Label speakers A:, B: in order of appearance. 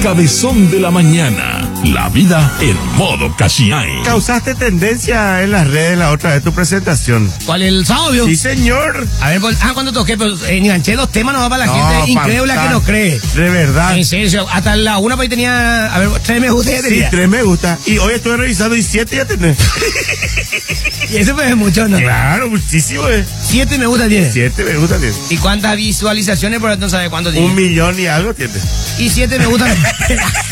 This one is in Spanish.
A: cabezón de la mañana. La vida en modo Cachiay.
B: Causaste tendencia en las redes la otra vez tu presentación.
C: ¿Cuál es el sábado?
B: Sí, señor.
C: A ver, cuando toqué, pero enganché dos temas nomás para la gente incrédula que no cree.
B: De verdad.
C: En serio, hasta la una pues tenía, a ver, 3 me gusta ya tenía.
B: Sí, 3 me gusta. Y hoy estuve revisando y 7 ya tenés.
C: Y eso pues es mucho, ¿no?
B: Claro, muchísimo,
C: 7 me gusta tiene.
B: 7 me gusta tiene.
C: ¿Y cuántas visualizaciones por entonces sabe cuánto tiene?
B: 1 millón y algo tiene.
C: Y 7 me gusta.